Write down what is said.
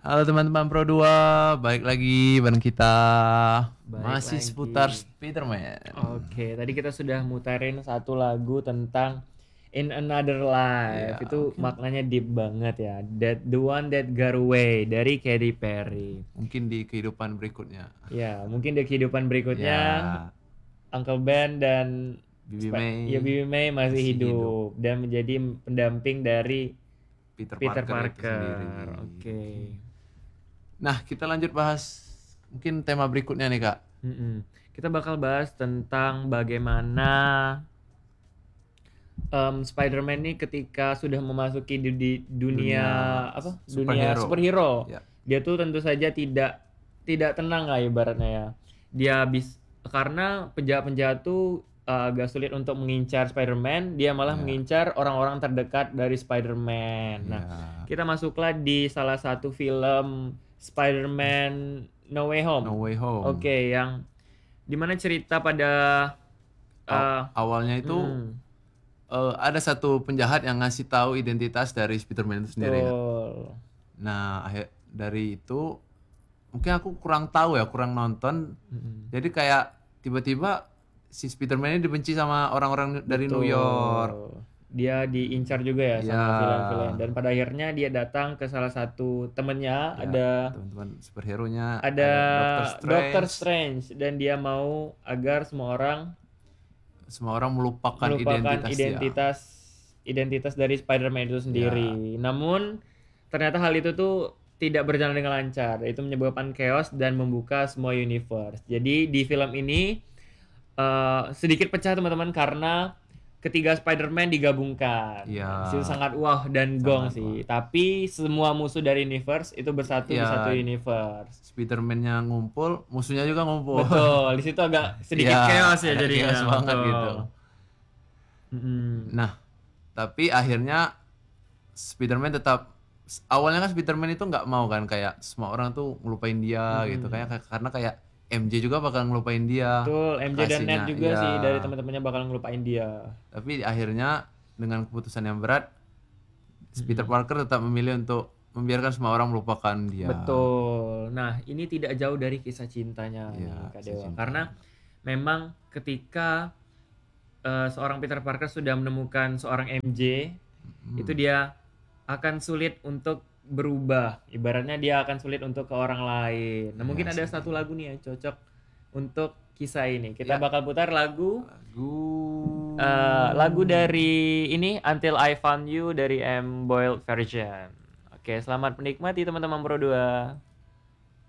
Halo teman-teman Pro 2, balik lagi bareng kita. Baik Masih lagi. seputar Spider-Man. Oke, tadi kita sudah muterin satu lagu tentang In Another Life. Iya, Itu maknanya deep banget ya. The One That Got Away dari Katy Perry. mungkin di kehidupan berikutnya. Ya, mungkin di kehidupan berikutnya Ya, Uncle Ben dan Bibi May Bibi May masih masih hidup dan menjadi pendamping dari Peter Peter Parker itu sendiri. Parker. Oke. Nah, kita lanjut bahas mungkin tema berikutnya nih Kak. Mm-mm. Kita bakal bahas tentang bagaimana Spider-Man ini ketika sudah memasuki di dunia apa? Dunia superhero. superhero. Ya. Dia tuh tentu saja tidak tenang lah ibaratnya ya. Dia karena penjahat-penjahat tuh agak sulit untuk mengincar Spider-Man, dia malah mengincar orang-orang terdekat dari Spider-Man. Nah, kita masuklah di salah satu film Spider-Man No Way Home. No Way Home. Oke, yang dimana cerita pada Awalnya itu ada satu penjahat yang ngasih tahu identitas dari Spider-Man itu sendiri. Kak. betul. Nah, dari itu mungkin aku kurang tahu ya, kurang nonton. Jadi kayak tiba-tiba si Spider-Man ini dibenci sama orang-orang dari New York. Dia diincar juga ya sama villain-villain dan pada akhirnya dia datang ke salah satu temennya, ada Teman-teman superhero-nya ada Doctor Doctor Strange dan dia mau agar semua orang melupakan melupakan identitas identitas dari Spider-Man itu sendiri. Namun ternyata hal itu tuh tidak berjalan dengan lancar. Itu menyebabkan chaos dan membuka semua universe. Jadi di film ini sedikit pecah teman-teman karena ketiga Spider-Man digabungkan. Iya. Itu sangat wah dan gong sih. Tapi semua musuh dari universe itu bersatu di satu universe. Spider-Man-nya ngumpul, musuhnya juga ngumpul. Betul. Di situ agak sedikit chaos ya agak jadinya. chaos banget Betul. gitu. Nah, tapi akhirnya Spider-Man tetap awalnya kan Spider-Man itu nggak mau kan kayak semua orang tuh ngelupain dia gitu kayak karena kayak MJ juga bakal ngelupain dia. Betul, MJ dan Ned Kasihnya, juga iya. sih dari teman-temannya bakal ngelupain dia. Tapi akhirnya dengan keputusan yang berat, Peter Parker tetap memilih untuk membiarkan semua orang melupakan dia. Betul. Nah, ini tidak jauh dari kisah cintanya nih Kak Dewa. Karena memang ketika seorang Peter Parker sudah menemukan seorang MJ, itu dia akan sulit untuk berubah. Ibaratnya dia akan sulit untuk ke orang lain. Nah, mungkin ada satu lagu nih yang cocok untuk kisah ini. Kita bakal putar lagu dari ini Until I Found You dari M. Boyle Version. Oke, selamat menikmati teman-teman Pro 2.